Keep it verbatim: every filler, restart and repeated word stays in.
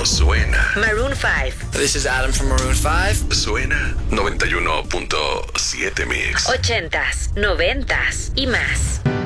suena. Maroon five. This is Adam from Maroon five. Suena noventa y uno punto siete Mix. Ochentas, noventas y más.